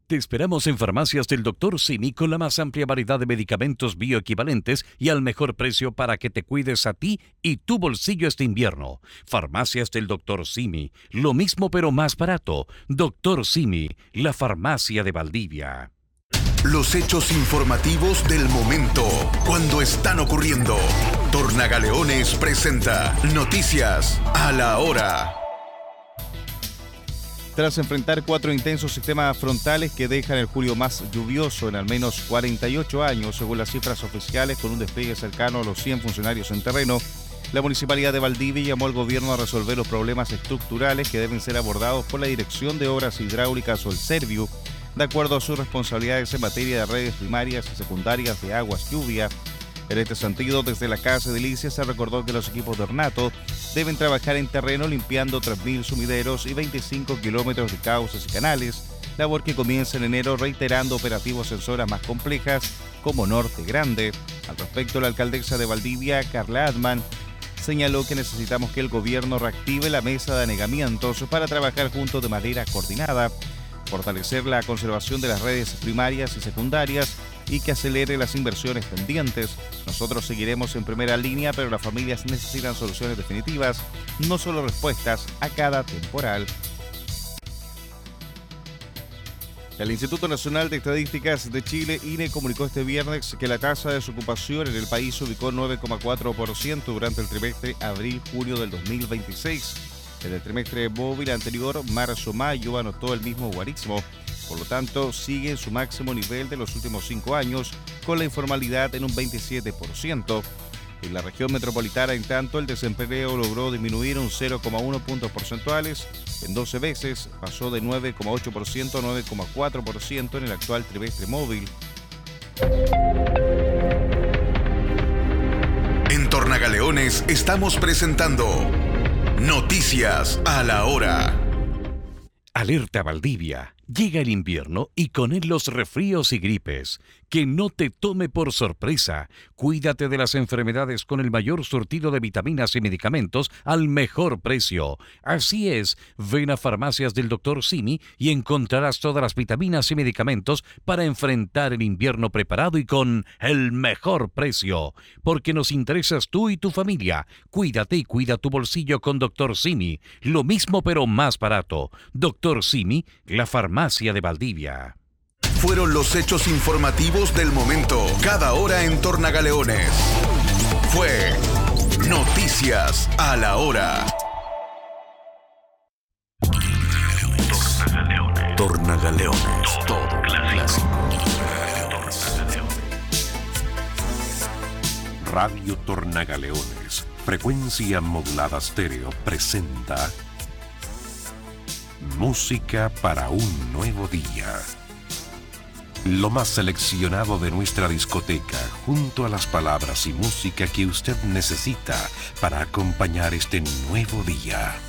Te esperamos en Farmacias del Dr. Simi con la más amplia variedad de medicamentos bioequivalentes y al mejor precio para que te cuides a ti y tu bolsillo este invierno. Farmacias del Dr. Simi, lo mismo pero más barato. Dr. Simi, la farmacia de Valdivia. Los hechos informativos del momento, cuando están ocurriendo. Tornagaleones presenta Noticias a la Hora. Tras enfrentar 4 intensos sistemas frontales que dejan el julio más lluvioso en al menos 48 años, según las cifras oficiales, con un despliegue cercano a los 100 funcionarios en terreno, la Municipalidad de Valdivia llamó al gobierno a resolver los problemas estructurales que deben ser abordados por la Dirección de Obras Hidráulicas o el Serviu, de acuerdo a sus responsabilidades en materia de redes primarias y secundarias de aguas lluvia. En este sentido, desde la Casa de Edilicia se recordó que los equipos de ornato deben trabajar en terreno limpiando 3.000 sumideros y 25 kilómetros de cauces y canales, labor que comienza en enero reiterando operativos en zonas más complejas como Norte Grande. Al respecto, la alcaldesa de Valdivia, Carla Adman, señaló que necesitamos que el gobierno reactive la mesa de anegamientos para trabajar juntos de manera coordinada, fortalecer la conservación de las redes primarias y secundarias y que acelere las inversiones pendientes. Nosotros seguiremos en primera línea, pero las familias necesitan soluciones definitivas, no solo respuestas a cada temporal. El Instituto Nacional de Estadísticas de Chile, INE, comunicó este viernes que la tasa de desocupación en el país se ubicó en 9,4% durante el trimestre abril-junio del 2026. En el trimestre móvil anterior, marzo-mayo, anotó el mismo guarismo. Por lo tanto, sigue en su máximo nivel de los últimos 5 años, con la informalidad en un 27%. En la región metropolitana, en tanto, el desempleo logró disminuir un 0,1 puntos porcentuales en 12 meses, pasó de 9,8% a 9,4% en el actual trimestre móvil. En Tornagaleones estamos presentando Noticias a la Hora. Alerta Valdivia. Llega el invierno y con él los resfríos y gripes. Que no te tome por sorpresa. Cuídate de las enfermedades con el mayor surtido de vitaminas y medicamentos al mejor precio. Así es, ven a Farmacias del Dr. Simi y encontrarás todas las vitaminas y medicamentos para enfrentar el invierno preparado y con el mejor precio. Porque nos interesas tú y tu familia. Cuídate y cuida tu bolsillo con Dr. Simi. Lo mismo pero más barato. Dr. Simi, la farmacia de Valdivia. Fueron los hechos informativos del momento, cada hora en Tornagaleones. Fue Noticias a la Hora. Tornagaleones, todo clásico. Radio Tornagaleones, frecuencia modulada estéreo, presenta Música para un nuevo día. Lo más seleccionado de nuestra discoteca, junto a las palabras y música que usted necesita para acompañar este nuevo día.